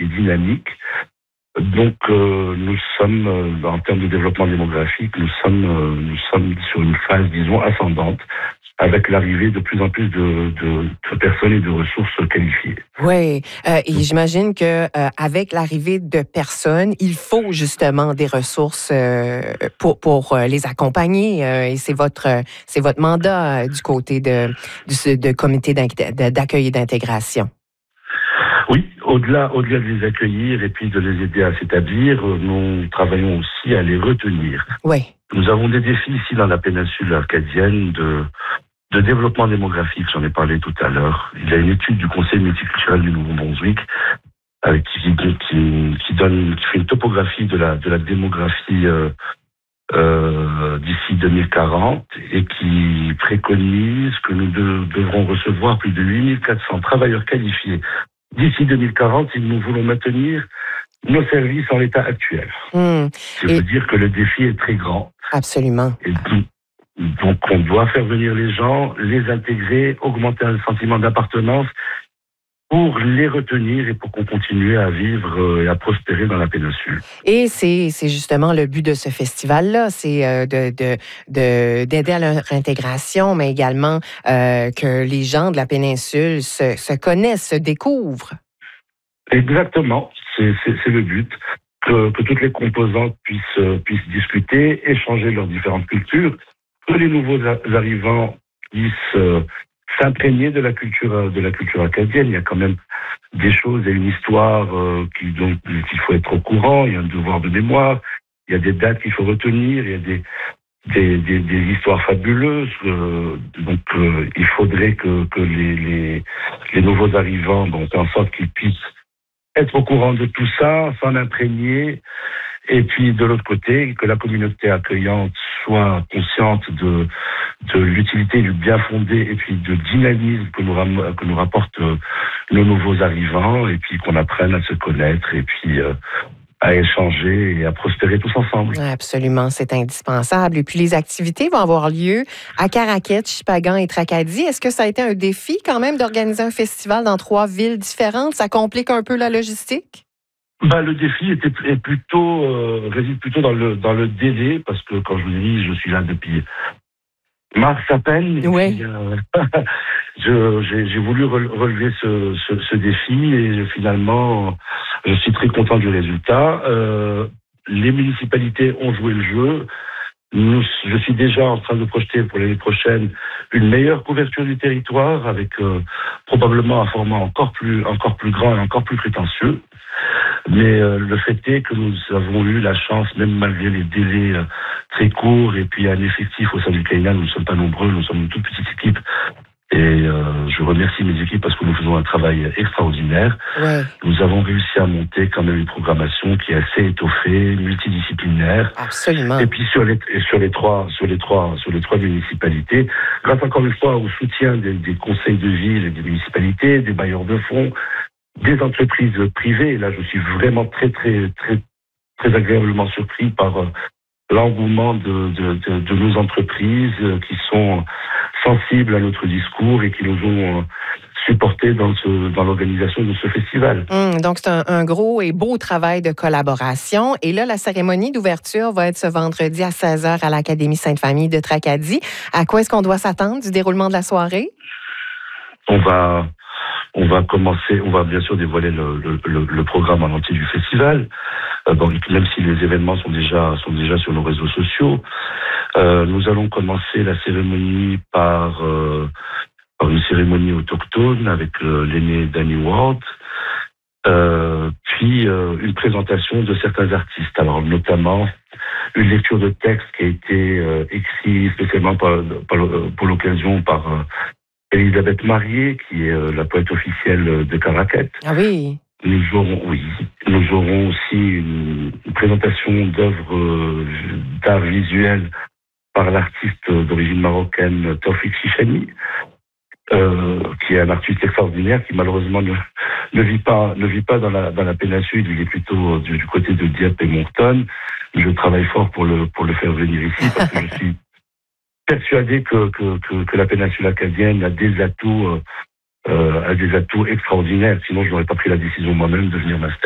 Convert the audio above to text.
dynamique. Donc, nous sommes, en termes de développement démographique, nous sommes sur une phase, disons, ascendante, avec l'arrivée de plus en plus de personnes et de ressources qualifiées. Oui, et j'imagine que avec l'arrivée de personnes, il faut justement des ressources pour les accompagner. Et c'est votre mandat du côté de comité d'accueil et d'intégration. Oui, au-delà de les accueillir et puis de les aider à s'établir, nous travaillons aussi à les retenir. Oui. Nous avons des défis ici dans la péninsule acadienne de développement démographique, j'en ai parlé tout à l'heure. Il y a une étude du Conseil multiculturel du Nouveau-Brunswick qui fait une topographie de la démographie d'ici 2040 et qui préconise que nous devrons recevoir plus de 8400 travailleurs qualifiés d'ici 2040 si nous voulons maintenir nos services en l'état actuel. Ça veut dire que le défi est très grand. Absolument. Et donc, on doit faire venir les gens, les intégrer, augmenter un sentiment d'appartenance pour les retenir et pour qu'on continue à vivre et à prospérer dans la péninsule. Et c'est justement le but de ce festival-là, c'est d'aider à leur intégration, mais également que les gens de la péninsule se connaissent, se découvrent. Exactement, c'est le but. Que toutes les composantes puissent discuter, échanger leurs différentes cultures, que les nouveaux arrivants puissent s'imprégner de la culture acadienne. Il y a quand même des choses et une histoire qu'il faut être au courant. Il y a un devoir de mémoire. Il y a des dates qu'il faut retenir. Il y a des histoires fabuleuses. Donc il faudrait que les nouveaux arrivants, en sorte qu'ils puissent être au courant de tout ça, s'en imprégner. Et puis, de l'autre côté, que la communauté accueillante soit consciente de l'utilité du bien fondé et puis de dynamisme que nous rapportent nos nouveaux arrivants et puis qu'on apprenne à se connaître et puis à échanger et à prospérer tous ensemble. Absolument, c'est indispensable. Et puis, les activités vont avoir lieu à Caraquet, Shippagan et Tracadie. Est-ce que ça a été un défi quand même d'organiser un festival dans 3 villes différentes? Ça complique un peu la logistique? Le défi réside plutôt dans le délai, parce que quand je vous dis, je suis là depuis mars à peine. Oui. J'ai voulu relever ce défi et finalement, je suis très content du résultat. Les municipalités ont joué le jeu. Je suis déjà en train de projeter pour l'année prochaine une meilleure couverture du territoire avec probablement un format encore plus grand et encore plus prétentieux. Mais le fait est que nous avons eu la chance, même malgré les délais très courts et puis un effectif au sein du CAINA, nous ne sommes pas nombreux, nous sommes une toute petite équipe. Et je remercie mes équipes parce que nous faisons un travail extraordinaire. Ouais. Nous avons réussi à monter quand même une programmation qui est assez étoffée, multidisciplinaire. Absolument. Et puis sur les trois municipalités, grâce encore une fois au soutien des conseils de ville et des municipalités, des bailleurs de fonds, des entreprises privées. Et là, je suis vraiment très agréablement surpris par l'engouement de nos entreprises qui sont sensibles à notre discours et qui nous ont supportés dans l'organisation de ce festival. Donc, c'est un gros et beau travail de collaboration. Et là, la cérémonie d'ouverture va être ce vendredi à 16h à l'Académie Sainte-Famille de Tracadie. À quoi est-ce qu'on doit s'attendre du déroulement de la soirée? On va bien sûr dévoiler le programme en entier du festival. Même si les événements sont déjà sur nos réseaux sociaux. Nous allons commencer la cérémonie par une cérémonie autochtone avec l'aîné Danny Ward, puis une présentation de certains artistes. Alors notamment une lecture de texte qui a été écrit spécialement pour l'occasion par Elisabeth Marié, qui est la poète officielle de Caraquet. Ah oui. Nous aurons aussi une présentation d'œuvres d'art visuel par l'artiste d'origine marocaine Taoufik Chichani, qui est un artiste extraordinaire qui malheureusement ne vit pas dans la péninsule. Il est plutôt du côté de Dieppe et Moncton. Je travaille fort pour le faire venir ici parce que je suis persuadé que la péninsule acadienne a des atouts extraordinaires. Sinon, je n'aurais pas pris la décision moi-même de venir m'installer.